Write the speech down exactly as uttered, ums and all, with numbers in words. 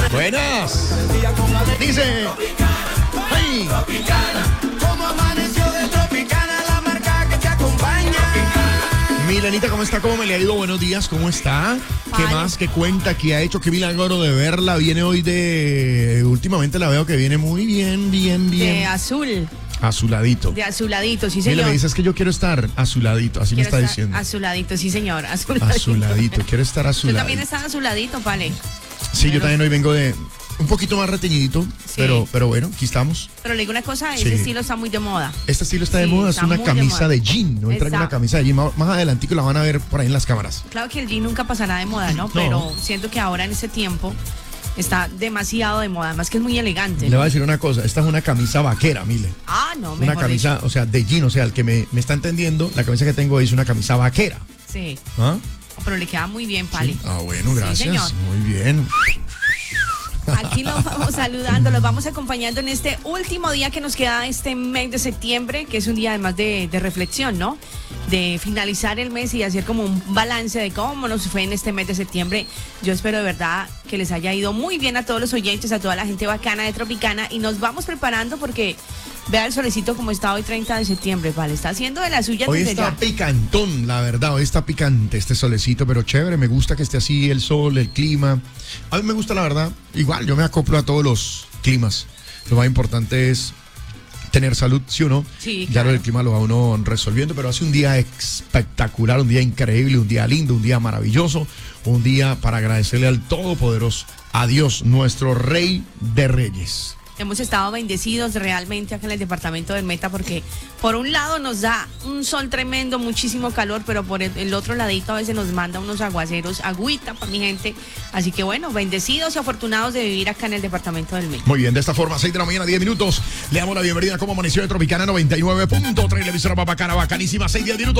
Buenas. Dice. ¡Ay! Como amaneció de Tropicana, la marca que te acompaña. Milenita, ¿cómo está? ¿Cómo me le ha ido? Buenos días, ¿cómo está? ¿Qué Vale. más? ¿Qué cuenta? ¿Qué ha hecho? ¿Qué milagro de verla? Viene hoy de... Últimamente la veo que viene muy bien, bien, bien. De azul, Azuladito. de azuladito, sí Mira, señor. me dices que yo quiero estar azuladito, así me Quiero está estar diciendo. Azuladito, sí señor, azuladito. Azuladito, quiero estar Tú azuladito. también estás azuladito, Pale. Sí, yo Pero- también hoy vengo de un poquito más reteñidito, pero, pero bueno, aquí estamos. Pero le digo una cosa, ese Sí. estilo está muy de moda. Este estilo está de Sí, moda, es está una muy de camisa moda. de jean, no entra en una Exacto. camisa de jean, más, más adelantico la van a ver por ahí en las cámaras. Claro que el jean nunca pasará de moda, ¿no? No. Pero siento que ahora en este tiempo está demasiado de moda, además que es muy elegante. Le ¿no? voy a decir una cosa, esta es una camisa vaquera, mire. Ah, no, Una mejor camisa, dicho. o sea, de jean, o sea, el que me, me está entendiendo, la camisa que tengo es una camisa vaquera. Sí, ¿Ah? pero le queda muy bien, Pale. Ah, bueno, Sí, gracias. señor. Muy bien. Aquí los vamos saludando, los vamos acompañando en este último día que nos queda este mes de septiembre, que es un día además de, de reflexión, ¿no? De finalizar el mes y hacer como un balance de cómo nos fue en este mes de septiembre. Yo espero de verdad que les haya ido muy bien a todos los oyentes, a toda la gente bacana de Tropicana, y nos vamos preparando porque vea el solecito como está hoy treinta de septiembre, ¿vale? Está haciendo de la suya Hoy desde está ya. picantón, la verdad, hoy está picante este solecito, pero chévere, me gusta que esté así el sol, el clima. A mí me gusta la verdad, igual, yo me acoplo a todos los climas. Lo más importante es tener salud, ¿sí o no? Sí, Ya claro. lo del clima lo va uno resolviendo, pero hace un día espectacular, un día increíble, un día lindo, un día maravilloso, un día para agradecerle al Todopoderoso, a Dios, nuestro Rey de Reyes. Hemos estado bendecidos realmente acá en el departamento del Meta porque por un lado nos da un sol tremendo, muchísimo calor, pero por el, el otro ladito a veces nos manda unos aguaceros, agüita para mi gente. Así que bueno, bendecidos y afortunados de vivir acá en el departamento del Meta. Muy bien, de esta forma, seis de la mañana, diez minutos, le damos la bienvenida como amaneció de Tropicana noventa y nueve punto tres, la emisora más bacana, bacanísima, seis, diez minutos.